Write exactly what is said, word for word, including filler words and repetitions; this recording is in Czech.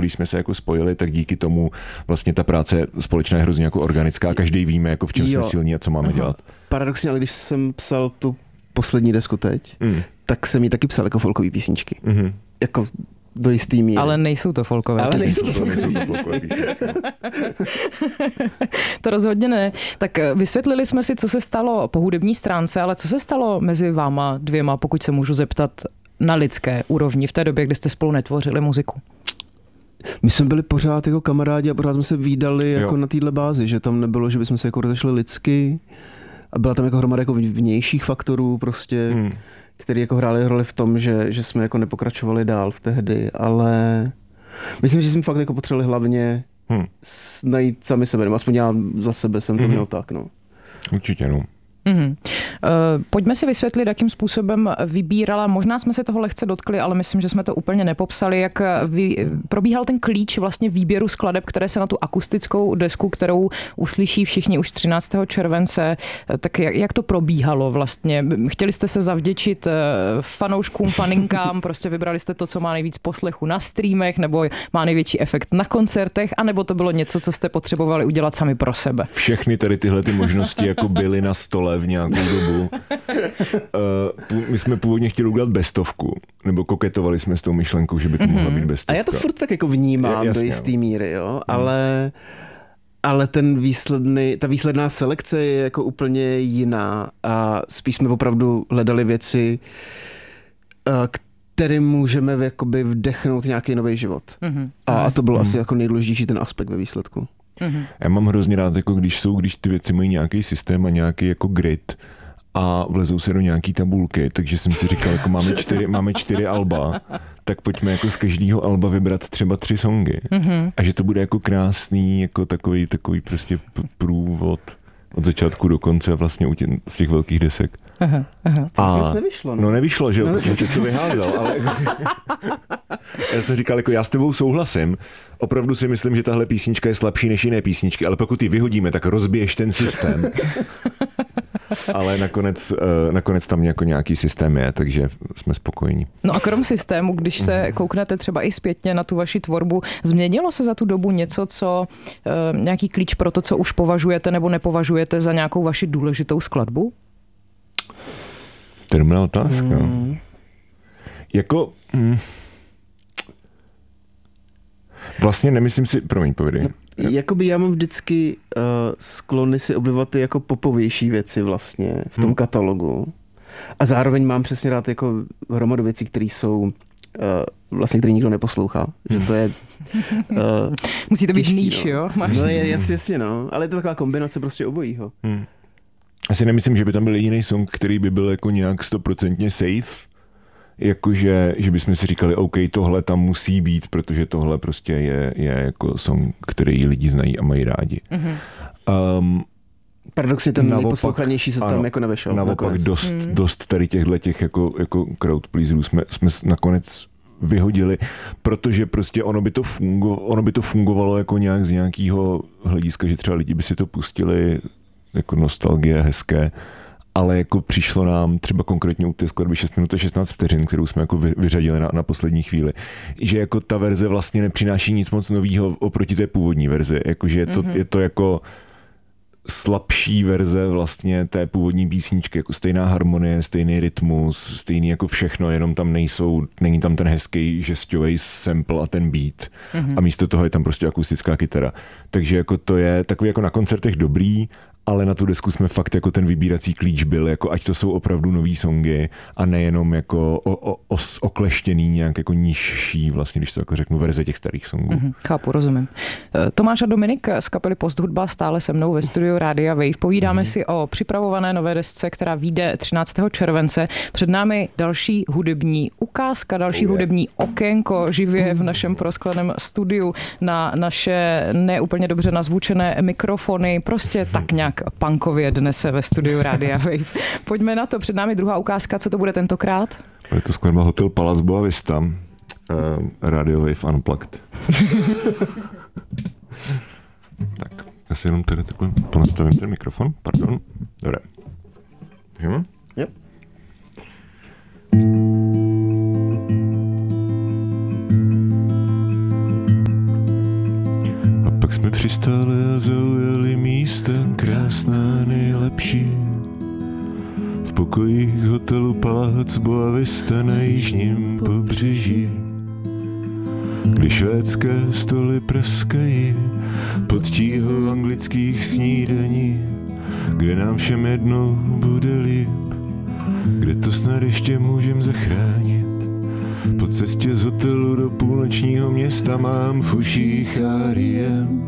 když jsme se jako spojili, tak díky tomu vlastně ta práce společná je hrozně jako organická, každý víme, jako v čem jo. jsme silní a co máme Aha. dělat. Paradoxně, ale když jsem psal tu poslední desku teď, mm. tak jsem ji taky psal jako folkový písničky. Mm-hmm. Jako do jistý míry. Ale nejsou to folkové Ale písničky. nejsou to folkové písničky. To rozhodně ne. Tak vysvětlili jsme si, co se stalo po hudební stránce, ale co se stalo mezi váma dvěma, pokud se můžu zeptat, na lidské úrovni v té době, kdy jste spolu netvořili muziku? My jsme byli pořád jako kamarádi a pořád jsme se vídali jako jo. na téhle bázi, že tam nebylo, že bychom se jako rozešli lidsky a byla tam jako hromada jako vnějších faktorů prostě, hmm. který jako hráli roli v tom, že, že jsme jako nepokračovali dál v tehdy, ale myslím, že jsme fakt jako potřebovali hlavně hmm. najít sami sebe, nebo aspoň já za sebe jsem to hmm. měl tak, no. Určitě, no. Mm-hmm. Uh, pojďme si vysvětlit, jakým způsobem vybírala, možná jsme se toho lehce dotkli, ale myslím, že jsme to úplně nepopsali, jak vy, probíhal ten klíč vlastně výběru skladeb, které se na tu akustickou desku, kterou uslyší všichni už třináctého července, tak jak, jak to probíhalo vlastně? Chtěli jste se zavděčit fanouškům, faninkám, prostě vybrali jste to, co má nejvíc poslechu na streamech, nebo má největší efekt na koncertech, anebo to bylo něco, co jste potřebovali udělat sami pro sebe? Všechny tady tyhle ty možnosti jako byly na stole v nějakou dobu. Uh, my jsme původně chtěli udělat bestovku, nebo koketovali jsme s tou myšlenkou, že by to mm-hmm. mohla být bestovka. A já to furt tak jako vnímám je, do jistý míry, jo, mm. ale, ale ten výsledný, ta výsledná selekce je jako úplně jiná a spíš jsme opravdu hledali věci, kterým můžeme jakoby vdechnout nějaký nový život. Mm-hmm. A, a to byl mm. asi jako nejdůležitější ten aspekt ve výsledku. Mm-hmm. Já mám hrozně rád, jako když jsou, když ty věci mají nějaký systém a nějaký jako grid a vlezou se do nějaký tabulky, takže jsem si říkal, jako máme čtyři, máme čtyři alba, tak pojďme jako z každého alba vybrat třeba tři songy. Mm-hmm. A že to bude jako krásný, jako takový, takový prostě průvod od začátku do konce vlastně u tě, z těch velkých desek. Aha, aha. A nevyšlo, no. no nevyšlo, že jo, protože jsi to vyházel, ale já jsem říkal, jako já s tebou souhlasím, opravdu si myslím, že tahle písnička je slabší než jiné písničky, ale pokud ji vyhodíme, tak rozbiješ ten systém. Ale nakonec, nakonec tam jako nějaký systém je, takže jsme spokojení. No a krom systému, když se kouknete třeba i zpětně na tu vaši tvorbu, změnilo se za tu dobu něco, co nějaký klíč pro to, co už považujete nebo nepovažujete za nějakou vaši důležitou skladbu? To je dobrá otázka. Mm. Jako... Mm, vlastně nemyslím si... Promiň, povědej. No, jakoby já mám vždycky uh, sklony si oblivat ty jako popovější věci vlastně v tom hmm. katalogu. A zároveň mám přesně rád jako hromadu věcí, které jsou uh, vlastně, které nikdo neposlouchá. Že to je uh, musí to být těžký, níž, no. jo? No je, jasně, jasně, no. Ale je to taková kombinace prostě obojího. Hmm. Asi nemyslím, že by tam byl jediný song, který by byl jako nějak stoprocentně safe. Jakože, že bychom si říkali, OK, tohle tam musí být, protože tohle prostě je, je jako song, který lidi znají a mají rádi. Mm-hmm. Um, Paradoxně ten nejposlouchanější se tam jako nevešel. Naopak nakonec. dost, mm. dost tady těchto těch jako, jako crowd pleaserů jsme, jsme nakonec vyhodili, protože prostě ono by to, fungo, ono by to fungovalo jako nějak z nějakého hlediska, že třeba lidi by si to pustili, jako nostalgie, hezké, ale jako přišlo nám třeba konkrétně u té skladby šest minut a šestnáct vteřin, kterou jsme jako vyřadili na, na poslední chvíli, že jako ta verze vlastně nepřináší nic moc novýho oproti té původní verzi, jakože je to, mm-hmm. je to jako slabší verze vlastně té původní písničky, jako stejná harmonie, stejný rytmus, stejný jako všechno, jenom tam nejsou, není tam ten hezký žestový sample a ten beat mm-hmm. a místo toho je tam prostě akustická kytara. Takže jako to je takový jako na koncertech dobrý, ale na tu desku jsme fakt jako ten vybírací klíč byl, jako ať to jsou opravdu nový songy a nejenom jako o, o, o, okleštěný nějak jako nižší, vlastně, když to jako řeknu, verze těch starých songů. Mm-hmm, chápu, rozumím. Tomáš a Dominik z kapely Posthudba stále se mnou ve studiu Rádia Wave. Povídáme mm-hmm. si o připravované nové desce, která vyjde třináctého července. Před námi další hudební ukázka, další oh, hudební okénko živě v našem proskleném studiu na naše neúplně dobře nazvučené mikrofony. Prostě tak nějak punkově dnes ve studiu Rádia Wave. Pojďme na to. Před námi druhá ukázka. Co to bude tentokrát? Je to skladba Hotel Palace Boa Vista. Uh, Radio Wave Unplugged. Tak, já si jenom tady takhle ponastavím ten mikrofon. Pardon. Dobré. Můžeme? Yep. jsme přistáli a zaujali místem krásná nejlepší. V pokojích hotelu Palác Boa Vista na jižním pobřeží, kdy švédské stoly praskají pod tíhou anglických snídaní, kde nám všem jednou bude líp, kde to snad ještě můžem zachránit. Po cestě z hotelu do půlnočního města mám v uších R E M.